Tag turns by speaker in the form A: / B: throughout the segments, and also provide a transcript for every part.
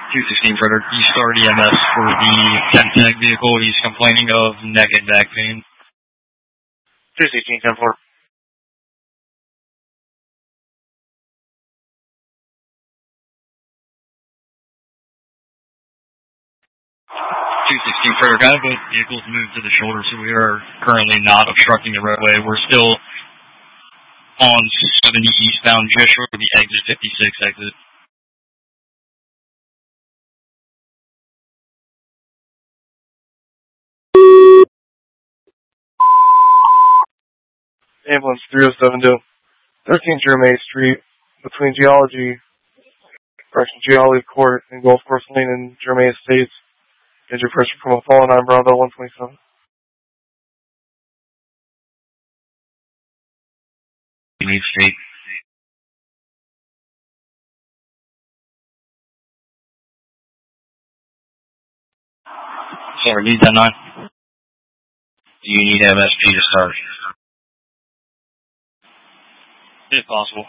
A: 216 Frederick, Eaststar EMS for the 10 vehicle. He's complaining of neck and back pain.
B: 216 10-4.
A: Frederick, I have both vehicles moved to the shoulder, so we are currently not obstructing the roadway. We're still on 70 eastbound, just short of the exit 56 exit.
B: Ambulance 307 to 13 Jeremy Street, between Geology Court and Golf Course Lane in Jeremy Estates. Injured person from a fallen on Bravo 127.
A: Jeremy State. Sorry, need that 9. Do you need MSP to start? If possible.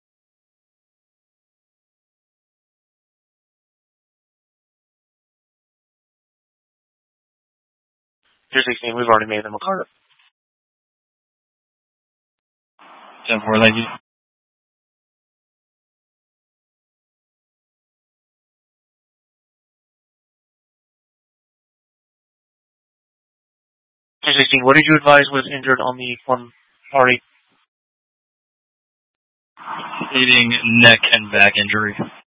B: Tier 16, we've already made them a card.
A: 10-4, thank you.
B: Tier 16, what did you advise was injured on the one party?
A: Bleeding neck and back injury.